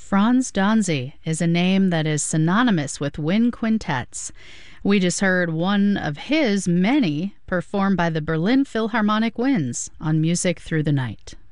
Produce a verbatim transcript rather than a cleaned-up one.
Franz Danzi is a name that is synonymous with wind quintets. We just heard one of his many performed by the Berlin Philharmonic Winds on Music Through the Night.